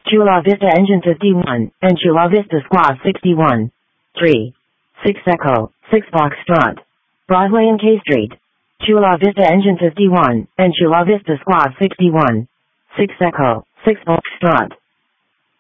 Chula Vista Engine 51, and Chula Vista Squad 61. 3. 6 Echo, 6 Foxtrot. Broadway and K Street. Chula Vista Engine 51, and Chula Vista Squad 61. 6 Echo, 6 Foxtrot.